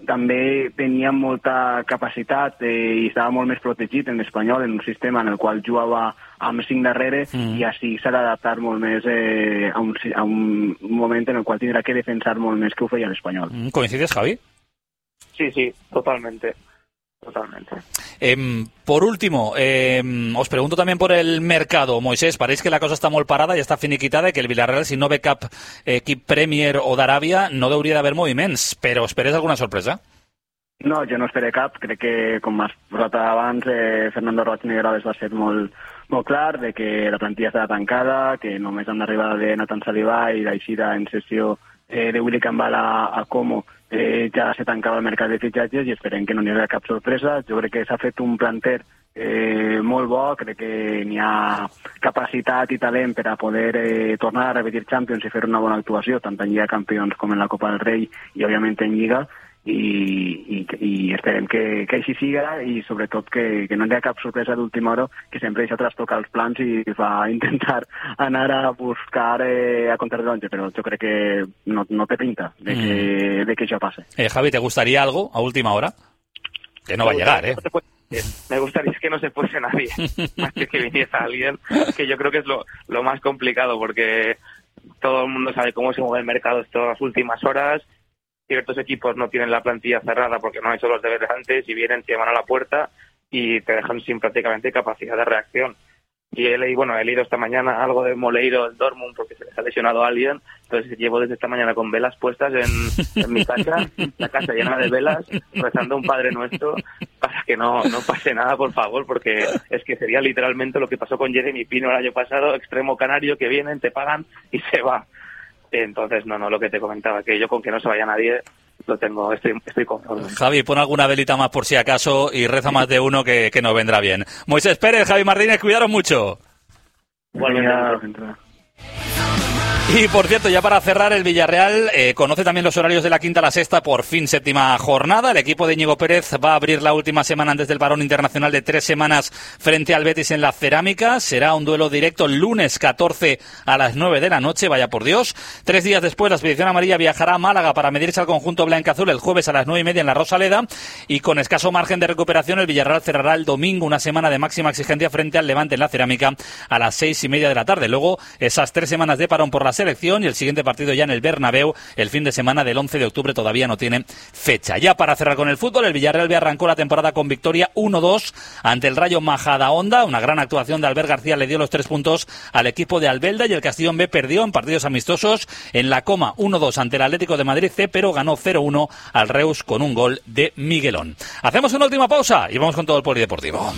també tenia molta capacitat i estava molt més protegit en l'Espanyol, en un sistema en el qual jugava amb 5 darrere, i així s'ha d'adaptar molt més a un moment en el qual tindrà que defensar molt més que ho feia l'Espanyol. ¿Coincides, Javi? Sí, totalmente. Por último, os pregunto también por el mercado. Moisés, parece que la cosa está muy parada y está finiquitada y que el Villarreal, si no ve cap equip Premier o d'Aràbia, no hauria d'haver moviments, però esperes alguna sorpresa? No, jo no esperé cap. Crec que, com has posat abans, Fernando Roig Negrales va ser molt clar de que la plantilla estava tancada, que només amb l'arribada de Nathan Saliba i l'eixida en sessió de Willy Campbell a Como ja se tancava el mercat de fitxatges i esperem que no n'hi haurà cap sorpresa. Jo crec que s'ha fet un planter molt bo, crec que n'hi ha capacitat i talent per a poder tornar a repetir Champions i fer una bona actuació, tant en Lliga de Campions com en la Copa del Rei i òbviament en Lliga, i esperem que així siga i sobretot que no hi ha cap sorpresa d'última hora, que sempre deixa trastocar els plans i va intentar anar a buscar a contrarrellotge, però jo crec que no té pinta de que això passe. Javi, ¿te gustaría algo a última hora? Que no va a llegar, Me gustaría que no se fuese nadie, más que viniera alguien, que yo creo que es lo más complicado, porque todo el mundo sabe cómo se mueve el mercado en todas las últimas horas. Ciertos equipos no tienen la plantilla cerrada porque no han hecho los deberes antes y vienen, te llaman a la puerta y te dejan sin prácticamente capacidad de reacción. Y he leído esta mañana algo de Moleiro, el Dortmund, porque se les ha lesionado a alguien. Entonces llevo desde esta mañana con velas puestas en mi casa, la casa llena de velas, rezando un Padre Nuestro para que no pase nada, por favor, porque es que sería literalmente lo que pasó con Jeremy Pino el año pasado, extremo canario, que vienen, te pagan y se va. Entonces, no, lo que te comentaba, que yo con que no se vaya nadie, estoy conforme. Javi, pon alguna velita más por si acaso y reza más de uno que nos vendrá bien. Moisés Pérez, Javi Martínez, cuidaros mucho. Igualmente. Y por cierto, ya para cerrar, el Villarreal conoce también los horarios de la quinta a la sexta, por fin séptima jornada. El equipo de Íñigo Pérez va a abrir la última semana antes del parón internacional de 3 semanas frente al Betis en la Cerámica. Será un duelo directo el lunes 14 a las 9 de la noche, vaya por Dios. 3 días después, la expedición amarilla viajará a Málaga para medirse al conjunto blancaazul el jueves a las 9:30 en la Rosaleda. Y con escaso margen de recuperación, el Villarreal cerrará el domingo una semana de máxima exigencia frente al Levante en la Cerámica a las 6:30 de la tarde. Luego, esas 3 semanas de parón por la selección y el siguiente partido ya en el Bernabéu el fin de semana del 11 de octubre todavía no tiene fecha. Ya para cerrar con el fútbol, el Villarreal B arrancó la temporada con victoria 1-2 ante el Rayo Majadahonda. Una gran actuación de Albert García le dio los 3 puntos al equipo de Albelda y el Castellón B perdió en partidos amistosos en la Coma 1-2 ante el Atlético de Madrid C, pero ganó 0-1 al Reus con un gol de Miguelón. Hacemos una última pausa y vamos con todo el polideportivo.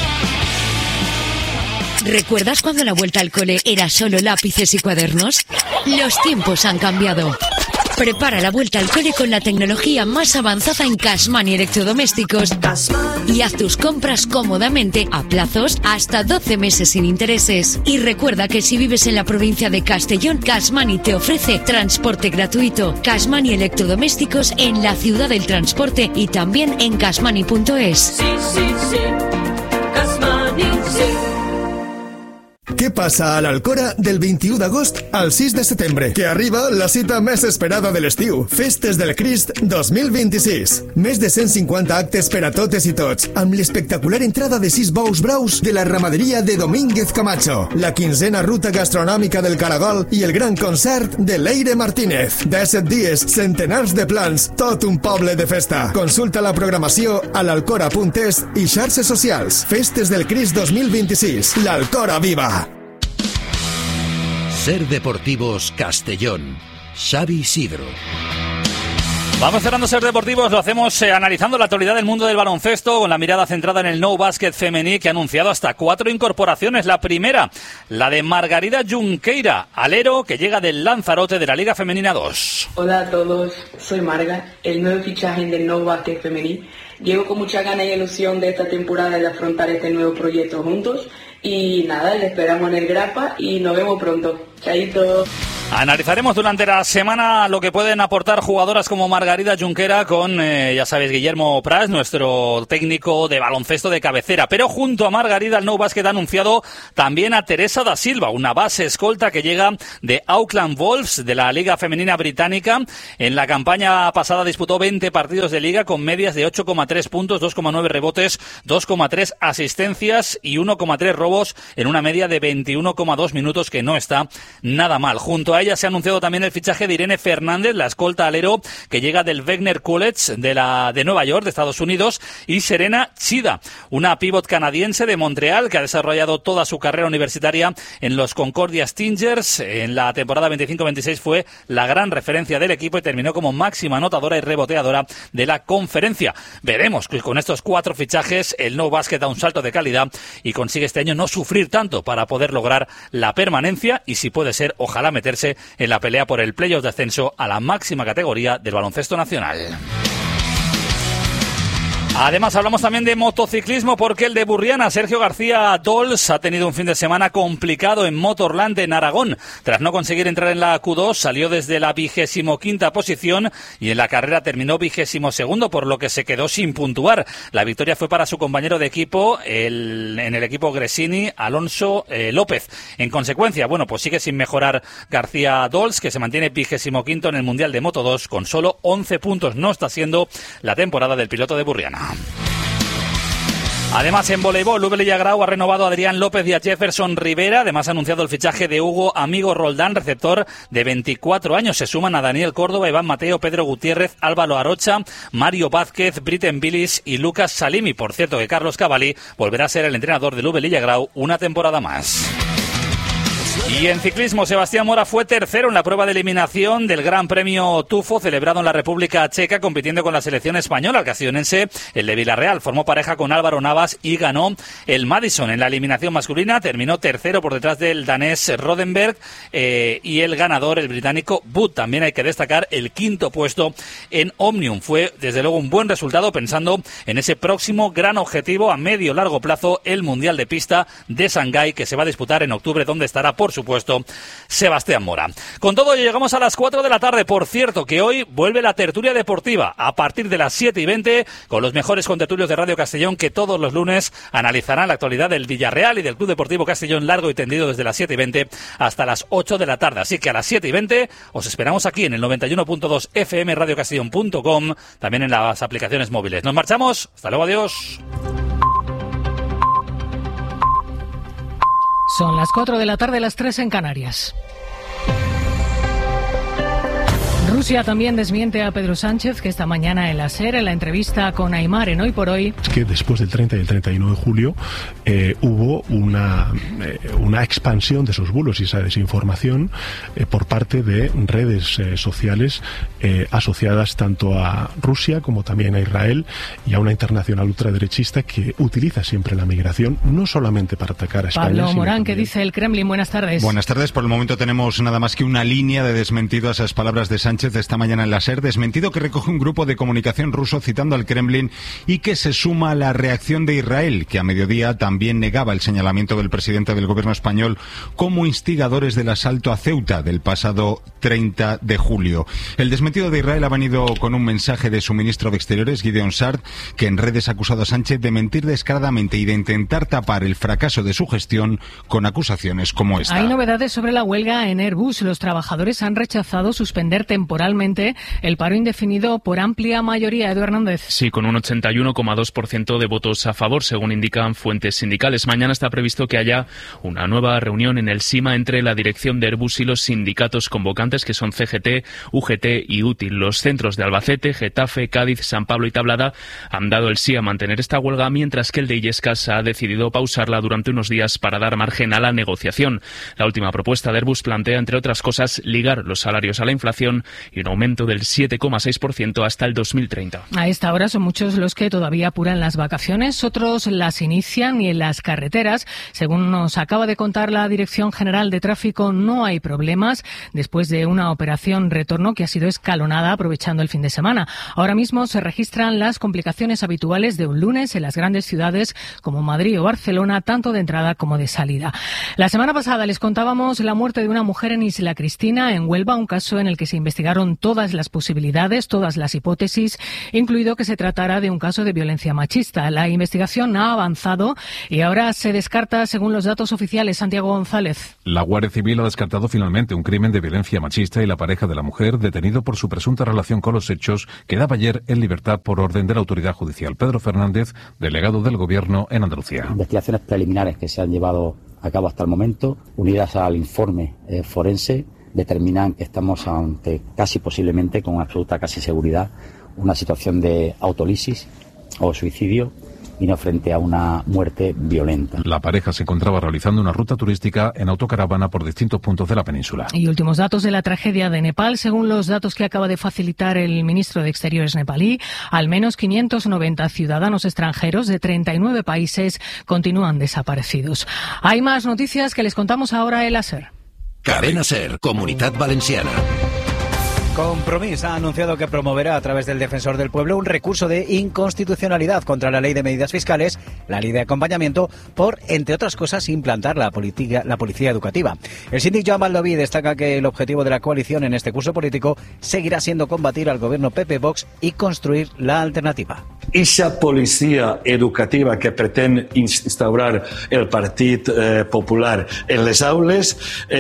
¿Recuerdas cuando la vuelta al cole era solo lápices y cuadernos? Los tiempos han cambiado. Prepara la vuelta al cole con la tecnología más avanzada en Cashmoney Electrodomésticos y haz tus compras cómodamente a plazos hasta 12 meses sin intereses. Y recuerda que si vives en la provincia de Castellón, Cashmoney te ofrece transporte gratuito. Cashmoney Electrodomésticos en la ciudad del transporte y también en cashmoney.es. Sí, Cashmoney, sí. Què passa a l'Alcora del 21 d'agost al 6 de setembre? Que arriba la cita més esperada de l'estiu. Festes del Crist 2026. Més de 150 actes per a totes i tots, amb l'espectacular entrada de 6 bous braus de la ramaderia de Domínguez Camacho, la 15ª ruta gastronòmica del Caragol i el gran concert de Leire Martínez. 17 dies, centenars de plans, tot un poble de festa. Consulta la programació a l'alcora.es i xarxes socials. Festes del Crist 2026. L'Alcora viva! Ser Deportivos Castellón. Xavi Isidro. Vamos cerrando Ser Deportivos, lo hacemos analizando la actualidad del mundo del baloncesto con la mirada centrada en el Nou Básquet femení, que ha anunciado hasta 4 incorporaciones. La primera, la de Margarida Junqueira, alero que llega del Lanzarote de la Liga Femenina 2. Hola a todos, soy Marga, el nuevo fichaje del Nou Básquet femení. Llego con mucha ganas y ilusión de esta temporada de afrontar este nuevo proyecto juntos. Y nada, le esperamos en el Grappa y nos vemos pronto. Chaito. Analizaremos durante la semana lo que pueden aportar jugadoras como Margarida Junquera con, ya sabéis, Guillermo Pras, nuestro técnico de baloncesto de cabecera. Pero junto a Margarida, el Nou Basket ha anunciado también a Teresa da Silva, una base escolta que llega de Auckland Wolves, de la Liga Femenina Británica. En la campaña pasada disputó 20 partidos de liga con medias de 8,3 puntos, 2,9 rebotes, 2,3 asistencias y 1,3 robos en una media de 21,2 minutos, que no está nada mal. Junto a ella se ha anunciado también el fichaje de Irene Fernández, la escolta alero que llega del Wagner College de Nueva York, de Estados Unidos, y Serena Chida, una pívot canadiense de Montreal que ha desarrollado toda su carrera universitaria en los Concordia Stingers. En la temporada 25-26 fue la gran referencia del equipo y terminó como máxima anotadora y reboteadora de la conferencia. Veremos que con estos 4 fichajes el Nou Basket da un salto de calidad y consigue este año no sufrir tanto para poder lograr la permanencia y, si puede ser, ojalá meterse en la pelea por el playoff de ascenso a la máxima categoría del baloncesto nacional. Además, hablamos también de motociclismo porque el de Burriana, Sergio García Dols, ha tenido un fin de semana complicado en Motorland en Aragón. Tras no conseguir entrar en la Q2, salió desde la 25ª posición y en la carrera terminó 22º, por lo que se quedó sin puntuar. La victoria fue para su compañero de equipo, en el equipo Gresini, Alonso López. En consecuencia, pues sigue sin mejorar García Dols, que se mantiene 25º en el Mundial de Moto2 con solo 11 puntos. No está siendo la temporada del piloto de Burriana. Además, en voleibol, Ube Lillagrau ha renovado a Adrián López y a Jefferson Rivera. Además, ha anunciado el fichaje de Hugo Amigo Roldán, receptor de 24 años. Se suman a Daniel Córdoba, Iván Mateo, Pedro Gutiérrez, Álvaro Arocha, Mario Vázquez, Britten Billis y Lucas Salimi. Por cierto, que Carlos Cavalli volverá a ser el entrenador del Ube Lillagrau una temporada más. Y en ciclismo, Sebastián Mora fue tercero en la prueba de eliminación del Gran Premio Tufo, celebrado en la República Checa, compitiendo con la selección española. El castellonense, el de Villarreal, formó pareja con Álvaro Navas y ganó el Madison. En la eliminación masculina terminó tercero por detrás del danés Rodenberg y el ganador, el británico Butt. También hay que destacar el 5º puesto en Omnium. Fue, desde luego, un buen resultado pensando en ese próximo gran objetivo a medio-largo plazo, el Mundial de Pista de Shanghái, que se va a disputar en octubre, donde estará, por supuesto, Sebastián Mora. Con todo, llegamos a las 4 de la tarde. Por cierto, que hoy vuelve la tertulia deportiva a partir de las 7:20 con los mejores contertulios de Radio Castellón, que todos los lunes analizarán la actualidad del Villarreal y del Club Deportivo Castellón, largo y tendido desde las 7:20 hasta las 8 de la tarde. Así que a las 7:20 os esperamos aquí en el 91.2 FM, radiocastellón.com, también en las aplicaciones móviles. Nos marchamos. Hasta luego, adiós. Son las 4 de la tarde, las 3 en Canarias. Rusia también desmiente a Pedro Sánchez, que esta mañana en la SER, en la entrevista con Aimar en Hoy por Hoy. Es que después del 30 y el 31 de julio hubo una expansión de esos bulos y esa desinformación por parte de redes sociales asociadas tanto a Rusia como también a Israel y a una internacional ultraderechista que utiliza siempre la migración no solamente para atacar a España. Pablo Morán, ¿qué dice el Kremlin? Buenas tardes. Buenas tardes. Por el momento tenemos nada más que una línea de desmentido a esas palabras de Sánchez de esta mañana en la SER, desmentido que recoge un grupo de comunicación ruso citando al Kremlin y que se suma a la reacción de Israel, que a mediodía también negaba el señalamiento del presidente del gobierno español como instigadores del asalto a Ceuta del pasado 30 de julio. El desmentido de Israel ha venido con un mensaje de su ministro de Exteriores, Gideon Sa'ar, que en redes ha acusado a Sánchez de mentir descaradamente y de intentar tapar el fracaso de su gestión con acusaciones como esta. Hay novedades sobre la huelga en Airbus. Los trabajadores han rechazado suspender temporalmente el paro indefinido por amplia mayoría. Edu Hernández. Sí, con un 81,2% de votos a favor, según indican fuentes sindicales. Mañana está previsto que haya una nueva reunión en el SIMA entre la dirección de Airbus y los sindicatos convocantes, que son CGT, UGT y UTIL. Los centros de Albacete, Getafe, Cádiz, San Pablo y Tablada han dado el sí a mantener esta huelga, mientras que el de Illescas ha decidido pausarla durante unos días para dar margen a la negociación. La última propuesta de Airbus plantea, entre otras cosas, ligar los salarios a la inflación y un aumento del 7,6% hasta el 2030. A esta hora son muchos los que todavía apuran las vacaciones, otros las inician y en las carreteras, según nos acaba de contar la Dirección General de Tráfico, no hay problemas después de una operación retorno que ha sido escalonada aprovechando el fin de semana. Ahora mismo se registran las complicaciones habituales de un lunes en las grandes ciudades como Madrid o Barcelona, tanto de entrada como de salida. La semana pasada les contábamos la muerte de una mujer en Isla Cristina, en Huelva, un caso en el que se investigaron todas las posibilidades, todas las hipótesis, incluido que se tratara de un caso de violencia machista. La investigación ha avanzado y ahora se descarta, según los datos oficiales. Santiago González. La Guardia Civil ha descartado finalmente un crimen de violencia machista y la pareja de la mujer, detenido por su presunta relación con los hechos, quedaba ayer en libertad por orden de la autoridad judicial. Pedro Fernández, delegado del Gobierno en Andalucía. Investigaciones preliminares que se han llevado a cabo hasta el momento, unidas al informe forense, determinan que estamos ante casi posiblemente, con absoluta casi seguridad, una situación de autolisis o suicidio y no frente a una muerte violenta. La pareja se encontraba realizando una ruta turística en autocaravana por distintos puntos de la península. Y últimos datos de la tragedia de Nepal. Según los datos que acaba de facilitar el ministro de Exteriores nepalí, al menos 590 ciudadanos extranjeros de 39 países continúan desaparecidos. Hay más noticias que les contamos ahora en la SER. Cadena SER, Comunitat Valenciana. Compromís ha anunciado que promoverá a través del Defensor del Pueblo un recurso de inconstitucionalidad contra la Ley de Medidas Fiscales, la Ley de Acompañamiento, por, entre otras cosas, implantar la policía educativa. El síndic Joan Baldoví destaca que el objetivo de la coalición en este curso político seguirá siendo combatir al gobierno PP-Vox y construir la alternativa. Esa policía educativa que pretén instaurar el Partit Popular en les aules,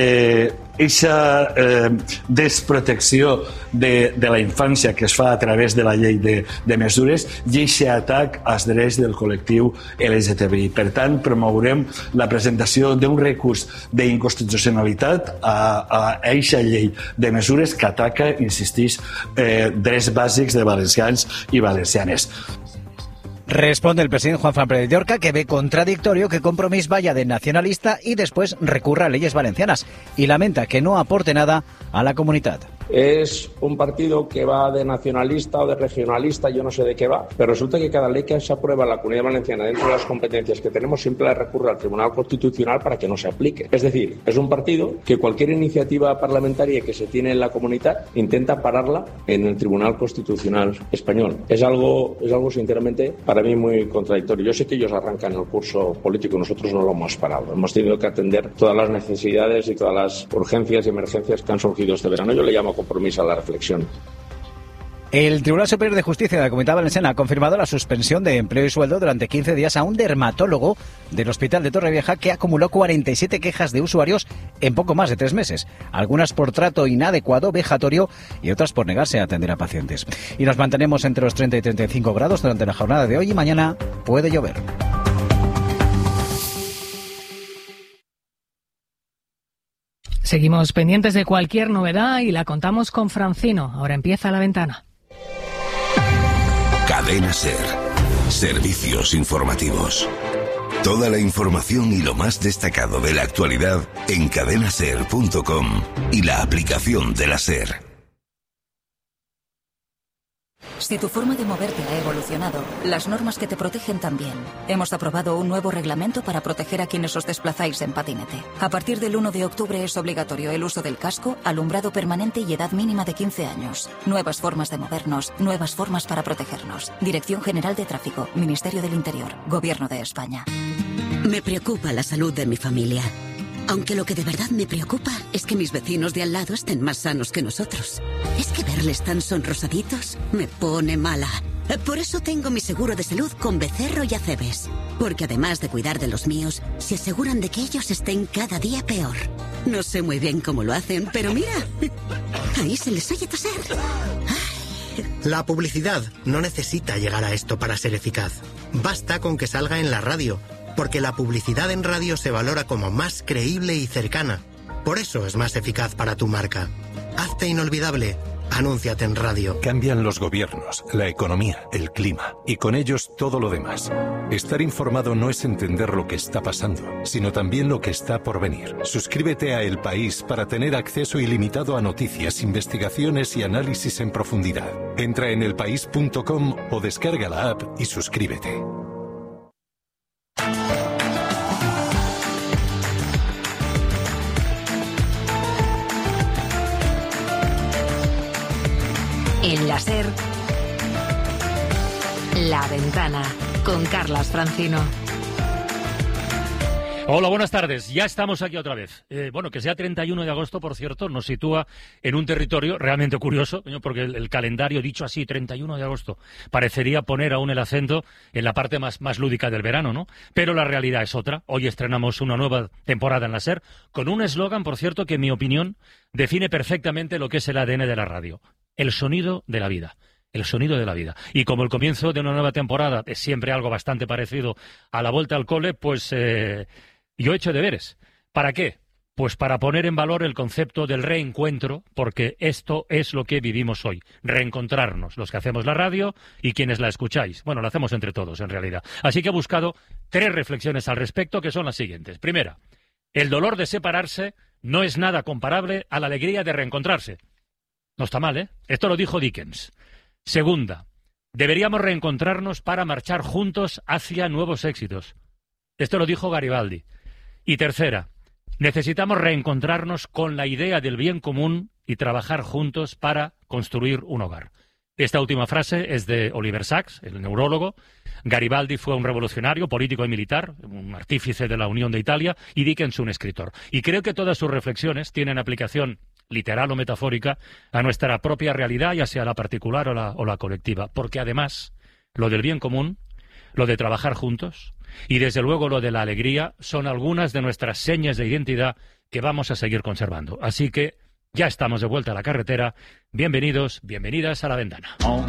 esa desprotecció de la infància que es fa a través de la llei de mesures i aquest atac als drets del col·lectiu LGTBI. Per tant, promourem la presentació d'un recurs d'inconstitucionalitat a aquesta llei de mesures que ataca, insistís, drets bàsics de valencians i valencianes. Responde el presidente Juan Fran Pérez de Orca que ve contradictorio que Compromís vaya de nacionalista y después recurra a leyes valencianas y lamenta que no aporte nada a la comunidad. Es un partido que va de nacionalista o de regionalista, yo no sé de qué va, pero resulta que cada ley que se aprueba en la Comunidad Valenciana dentro de las competencias que tenemos siempre la recurre al Tribunal Constitucional para que no se aplique. Es decir, es un partido que cualquier iniciativa parlamentaria que se tiene en la comunidad intenta pararla en el Tribunal Constitucional español. Es algo sinceramente para mí muy contradictorio. Yo sé que ellos arrancan el curso político, nosotros no lo hemos parado. Hemos tenido que atender todas las necesidades y todas las urgencias y emergencias que han surgido este verano. Yo le llamo compromiso a la reflexión. El Tribunal Superior de Justicia de la Comunidad Valenciana ha confirmado la suspensión de empleo y sueldo durante 15 días a un dermatólogo del Hospital de Torrevieja que acumuló 47 quejas de usuarios en poco más de 3 meses. Algunas por trato inadecuado, vejatorio y otras por negarse a atender a pacientes. Y nos mantenemos entre los 30 y 35 grados durante la jornada de hoy y mañana puede llover. Seguimos pendientes de cualquier novedad y la contamos con Francino. Ahora empieza La Ventana. Cadena SER. Servicios informativos. Toda la información y lo más destacado de la actualidad en cadenaser.com y la aplicación de la SER. Si tu forma de moverte ha evolucionado, las normas que te protegen también. Hemos aprobado un nuevo reglamento para proteger a quienes os desplazáis en patinete. A partir del 1 de octubre es obligatorio el uso del casco, alumbrado permanente y edad mínima de 15 años. Nuevas formas de movernos, nuevas formas para protegernos. Dirección General de Tráfico, Ministerio del Interior, Gobierno de España. Me preocupa la salud de mi familia. Aunque lo que de verdad me preocupa es que mis vecinos de al lado estén más sanos que nosotros. Es que verles tan sonrosaditos me pone mala. Por eso tengo mi seguro de salud con Becerro y Acebes. Porque además de cuidar de los míos, se aseguran de que ellos estén cada día peor. No sé muy bien cómo lo hacen, pero mira, ahí se les oye toser. La publicidad no necesita llegar a esto para ser eficaz. Basta con que salga en la radio. Porque la publicidad en radio se valora como más creíble y cercana. Por eso es más eficaz para tu marca. Hazte inolvidable. Anúnciate en radio. Cambian los gobiernos, la economía, el clima y con ellos todo lo demás. Estar informado no es entender lo que está pasando, sino también lo que está por venir. Suscríbete a El País para tener acceso ilimitado a noticias, investigaciones y análisis en profundidad. Entra en elpaís.com o descarga la app y suscríbete. En la SER, La Ventana, con Carlas Francino. Hola, buenas tardes. Ya estamos aquí otra vez. Que sea 31 de agosto, por cierto, nos sitúa en un territorio realmente curioso, porque el calendario, dicho así, 31 de agosto, parecería poner aún el acento en la parte más lúdica del verano, ¿no? Pero la realidad es otra. Hoy estrenamos una nueva temporada en la SER, con un eslogan, por cierto, que en mi opinión define perfectamente lo que es el ADN de la radio. El sonido de la vida. El sonido de la vida. Y como el comienzo de una nueva temporada es siempre algo bastante parecido a la vuelta al cole, pues yo he hecho deberes. ¿Para qué? Pues para poner en valor el concepto del reencuentro, porque esto es lo que vivimos hoy. Reencontrarnos, los que hacemos la radio y quienes la escucháis. Bueno, la hacemos entre todos, en realidad. Así que he buscado 3 reflexiones al respecto, que son las siguientes. Primera, el dolor de separarse no es nada comparable a la alegría de reencontrarse. No está mal, ¿eh? Esto lo dijo Dickens. Segunda, deberíamos reencontrarnos para marchar juntos hacia nuevos éxitos. Esto lo dijo Garibaldi. Y tercera, necesitamos reencontrarnos con la idea del bien común y trabajar juntos para construir un hogar. Esta última frase es de Oliver Sacks, el neurólogo. Garibaldi fue un revolucionario, político y militar, un artífice de la Unión de Italia, y Dickens un escritor. Y creo que todas sus reflexiones tienen aplicación literal o metafórica a nuestra propia realidad, ya sea la particular o la colectiva. Porque además, lo del bien común, lo de trabajar juntos y desde luego lo de la alegría son algunas de nuestras señas de identidad que vamos a seguir conservando. Así que ya estamos de vuelta a la carretera. Bienvenidos, bienvenidas a La Ventana.